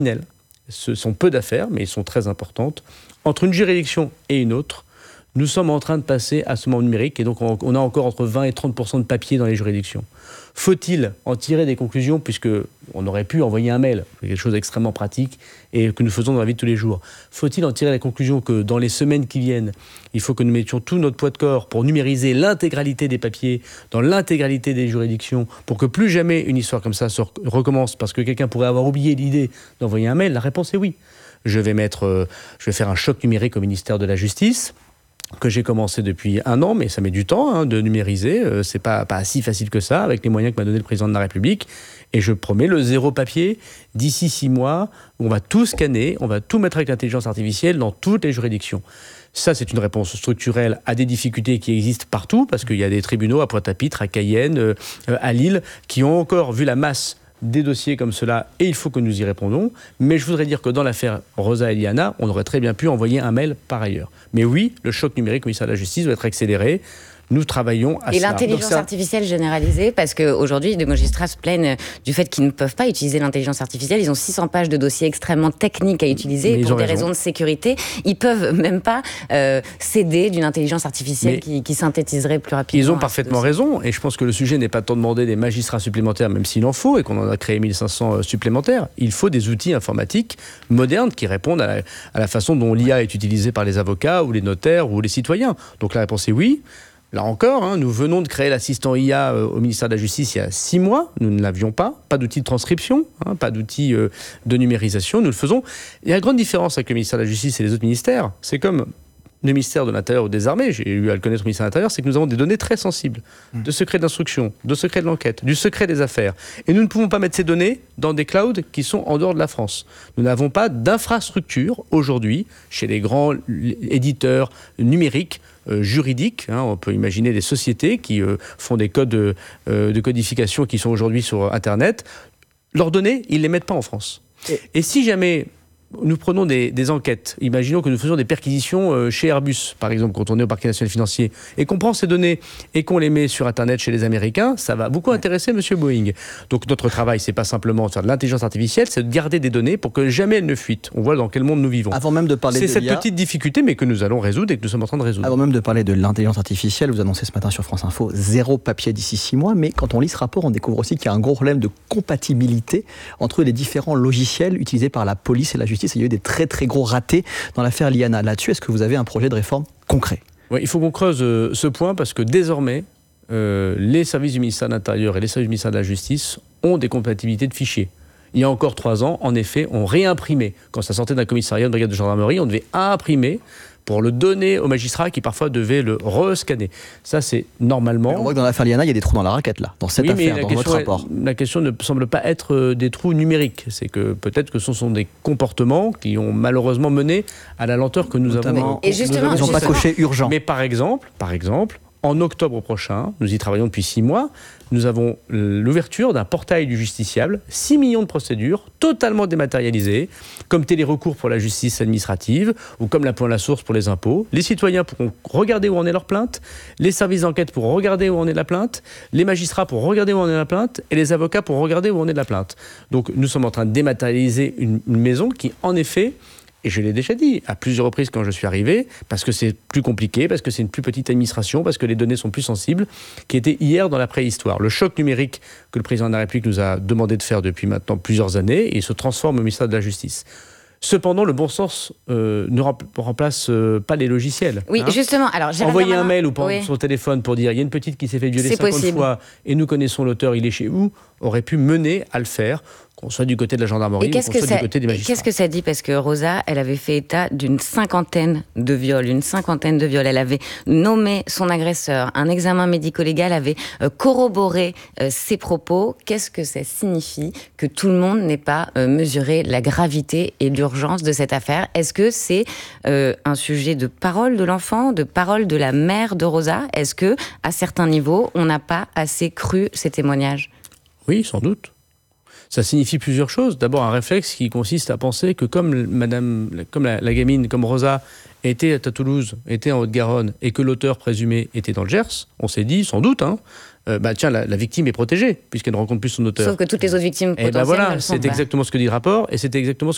Ce sont peu d'affaires, mais elles sont très importantes. Entre une juridiction et une autre, nous sommes en train de passer à ce moment numérique et donc on a encore entre 20 et 30% de papier dans les juridictions. Faut-il en tirer des conclusions, puisque on aurait pu envoyer un mail, c'est quelque chose d'extrêmement pratique et que nous faisons dans la vie de tous les jours. Faut-il en tirer la conclusion que dans les semaines qui viennent, il faut que nous mettions tout notre poids de corps pour numériser l'intégralité des papiers dans l'intégralité des juridictions pour que plus jamais une histoire comme ça se recommence parce que quelqu'un pourrait avoir oublié l'idée d'envoyer un mail? La réponse est oui. Je vais faire un choc numérique au ministère de la Justice, que j'ai commencé depuis 1 an, mais ça met du temps de numériser. C'est pas si facile que ça, avec les moyens que m'a donné le président de la République. Et je promets le 0 papier d'ici 6 mois, où on va tout scanner, on va tout mettre avec l'intelligence artificielle dans toutes les juridictions. Ça, c'est une réponse structurelle à des difficultés qui existent partout, parce qu'il y a des tribunaux à Pointe-à-Pitre, à Cayenne, à Lille, qui ont encore vu la masse des dossiers comme cela, et il faut que nous y répondons. Mais je voudrais dire que dans l'affaire Rosa Eliana, on aurait très bien pu envoyer un mail par ailleurs. Mais oui, le choc numérique au ministère de la Justice doit être accéléré. Nous travaillons à ça. Et l'intelligence artificielle généralisée, parce qu'aujourd'hui, des magistrats se plaignent du fait qu'ils ne peuvent pas utiliser l'intelligence artificielle. Ils ont 600 pages de dossiers extrêmement techniques à utiliser pour des raisons de sécurité. Ils peuvent même pas céder d'une intelligence artificielle qui synthétiserait plus rapidement. Ils ont parfaitement raison, et je pense que le sujet n'est pas tant de demander des magistrats supplémentaires, même s'il en faut, et qu'on en a créé 1500 supplémentaires. Il faut des outils informatiques modernes qui répondent à la façon dont l'IA est utilisée par les avocats, ou les notaires, ou les citoyens. Donc la réponse est oui. Là encore, nous venons de créer l'assistant IA au ministère de la Justice il y a 6 mois. Nous ne l'avions pas d'outil de transcription, pas d'outil de numérisation. Nous le faisons. Il y a une grande différence avec le ministère de la Justice et les autres ministères. C'est comme le ministère de l'Intérieur ou des Armées, j'ai eu à le connaître au ministère de l'Intérieur, c'est que nous avons des données très sensibles, de secret d'instruction, de secret de l'enquête, du secret des affaires. Et nous ne pouvons pas mettre ces données dans des clouds qui sont en dehors de la France. Nous n'avons pas d'infrastructure aujourd'hui chez les grands éditeurs numériques juridiques. On peut imaginer des sociétés qui font des codes de codification qui sont aujourd'hui sur Internet. Leurs données, ils ne les mettent pas en France. Et si jamais nous prenons des enquêtes, imaginons que nous faisons des perquisitions chez Airbus, par exemple, quand on est au parquet national financier, et qu'on prend ces données et qu'on les met sur Internet chez les Américains, ça va beaucoup intéresser M. Boeing. Donc notre travail, c'est pas simplement de faire de l'intelligence artificielle, c'est de garder des données pour que jamais elles ne fuitent. On voit dans quel monde nous vivons. Avant même de parler c'est cette petite difficulté, mais que nous allons résoudre et que nous sommes en train de résoudre. Avant même de parler de l'intelligence artificielle, vous annoncez ce matin sur France Info 0 papier d'ici 6 mois, mais quand on lit ce rapport, on découvre aussi qu'il y a un gros problème de compatibilité entre les différents logiciels utilisés par la police et la justice. Il y a eu des très gros ratés dans l'affaire Liana. Là-dessus, est-ce que vous avez un projet de réforme concret ? Oui, il faut qu'on creuse ce point parce que désormais, les services du ministère de l'Intérieur et les services du ministère de la Justice ont des compatibilités de fichiers. Il y a encore 3 ans, en effet, on réimprimait. Quand ça sortait d'un commissariat, de brigade de gendarmerie, on devait imprimer pour le donner aux magistrats qui parfois devaient le rescanner. Ça, c'est normalement... Mais on voit que dans l'affaire Liana, il y a des trous dans la raquette, là, dans cette affaire, dans votre rapport. La question ne semble pas être des trous numériques. C'est que peut-être que ce sont des comportements qui ont malheureusement mené à la lenteur que nous avons. Et justement, ils n'ont pas coché urgent. Mais par exemple, en octobre prochain, nous y travaillons depuis 6 mois, nous avons l'ouverture d'un portail du justiciable, 6 millions de procédures totalement dématérialisées, comme télérecours pour la justice administrative ou comme l'impôt à la source pour les impôts. Les citoyens pourront regarder où en est leur plainte, les services d'enquête pourront regarder où en est la plainte, les magistrats pourront regarder où en est la plainte et les avocats pourront regarder où en est la plainte. Donc nous sommes en train de dématérialiser une maison qui, en effet, et je l'ai déjà dit à plusieurs reprises quand je suis arrivé, parce que c'est plus compliqué, parce que c'est une plus petite administration, parce que les données sont plus sensibles, qui était hier dans la préhistoire. Le choc numérique que le président de la République nous a demandé de faire depuis maintenant plusieurs années, et se transforme au ministère de la Justice. Cependant, le bon sens ne remplace pas les logiciels. Oui, justement. Alors, envoyer un mail ou prendre son téléphone pour dire il y a une petite qui s'est fait violer 50 fois et nous connaissons l'auteur, il est chez vous, aurait pu mener à le faire, qu'on soit du côté de la gendarmerie ou qu'on soit du côté des magistrats. Qu'est-ce que ça dit ? Parce que Rosa, elle avait fait état d'une cinquantaine de viols. Elle avait nommé son agresseur. Un examen médico-légal avait corroboré ses propos. Qu'est-ce que ça signifie que tout le monde n'ait pas mesuré la gravité et l'urgence de cette affaire ? Est-ce que c'est un sujet de parole de l'enfant, de parole de la mère de Rosa ? Est-ce que, à certains niveaux, on n'a pas assez cru ces témoignages ? Oui, sans doute. Ça signifie plusieurs choses. D'abord, un réflexe qui consiste à penser que comme la gamine, comme Rosa, était à Toulouse, était en Haute-Garonne, et que l'auteur présumé était dans le Gers, on s'est dit, sans doute, la victime est protégée, puisqu'elle ne rencontre plus son auteur. Sauf que toutes les autres victimes potentielles c'est exactement ce que dit le rapport, et c'était exactement ce